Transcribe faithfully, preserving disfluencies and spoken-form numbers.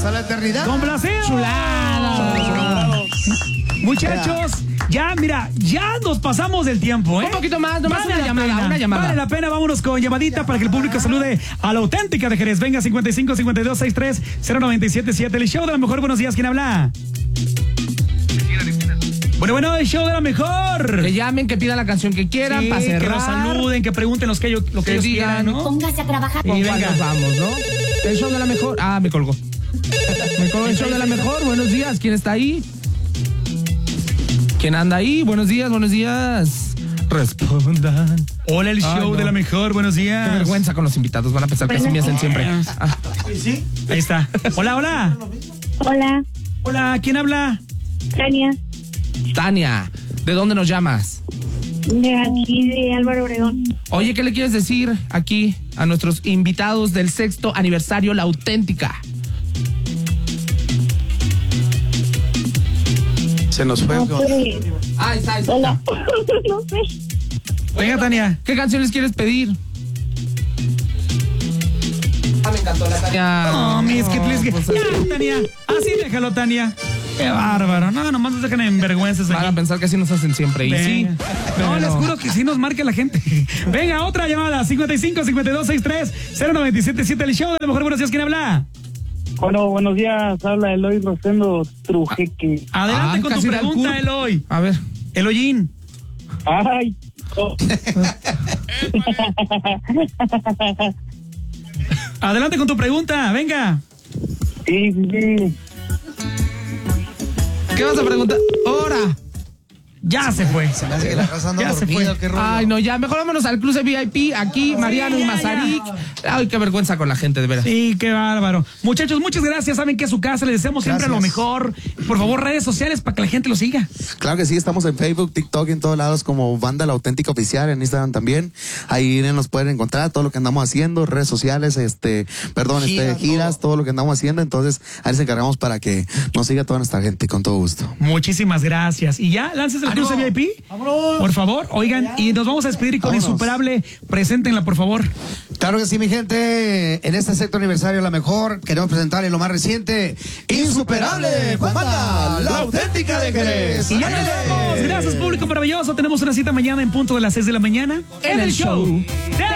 Hasta la eternidad. ¡Complacido! ¡Chulada! Muchachos, ya, mira, ya nos pasamos del tiempo, ¿eh? Un poquito más, nomás Vale una la llamada, pena, una llamada. Vale la pena, vámonos con llamadita para que el público salude a la auténtica de Jerez. Venga, cincuenta y cinco, cincuenta y dos, sesenta y tres, cero noventa y siete, siete. El show de la mejor. Buenos días, ¿quién habla? Bueno, bueno, el show de la mejor. Que llamen, que pidan la canción que quieran, Sí, para cerrar. que nos saluden, que pregunten los que ellos, lo que, Que ellos digan, quieran, ¿no? Póngase a trabajar. ¿Con Y cuál venga. nos vamos, no? El show de la mejor. Ah, me colgó. Me colgó el show de la mejor. Buenos días, ¿quién está ahí? ¿Quién anda ahí? Buenos días, buenos días. Respondan. Hola, el Ay, show no. de la mejor. Buenos días. Qué vergüenza con los invitados, van a pensar que así me hacen siempre. Ah, Ahí está. Hola, hola. Hola, Hola, ¿quién habla? Tania, Tania, ¿de dónde nos llamas? de aquí de Álvaro Obregón. Oye, ¿qué le quieres decir aquí a nuestros invitados del sexto aniversario La Auténtica? Se nos fue. No, pues, Ahí está, ahí está. hola, no sé. Venga, Tania. ¿Qué canción les quieres pedir? Ah, me encantó la Tania. No, mis que les pues, Ya, Tania. Así déjalo, Tania. Qué bárbaro. No, nomás nos dejan en vergüenzas Van a aquí. pensar que así nos hacen siempre. Y Venga. sí. No, pero- les juro que sí nos marca la gente. Venga, otra llamada. cincuenta y cinco, cincuenta y dos, sesenta y tres, cero noventa y siete, siete. El show de la mejor. Buenos días, ¿quién habla? Bueno, buenos días, habla Eloy Rosendo Trujeque. Adelante Ah, con tu casi da el pregunta, cur- Eloy. A ver. Eloyín. Ay, oh, Adelante con tu pregunta. Venga. sí, sí, sí. ¿Qué vas a preguntar? ¡Hora! Ya se fue. Se me hace que la raza anda Ya se dormida, fue. qué rollo. Ay, no, ya, mejor vámonos al cruce V I P. Aquí, Mariano y ya, Mazarik. Ay, qué vergüenza con la gente, de veras. Sí, qué bárbaro. Muchachos, muchas gracias. Saben que es su casa. Les deseamos siempre Gracias. lo mejor. Por favor, redes sociales para que la gente lo siga. Claro que sí, estamos en Facebook, TikTok, en todos lados como Banda La Auténtica Oficial, en Instagram también. Ahí nos pueden encontrar todo lo que andamos haciendo, redes sociales, este, perdón, Giras, este, giras, todo. todo lo que andamos haciendo. Entonces, ahí les encargamos para que nos siga toda nuestra gente, con todo gusto. Muchísimas gracias. Y ya, lances el cruce V I P. Por favor, oigan, y nos vamos a despedir con Vámonos. Insuperable. Preséntenla, por favor. Claro que sí, mi gente. En este sexto aniversario, la mejor, queremos presentarles lo más reciente, Insuperable, con Banda La Auténtica de Jerez. Y ya nos vemos. Gracias, público maravilloso. Tenemos una cita mañana en punto de las seis de la mañana en el show.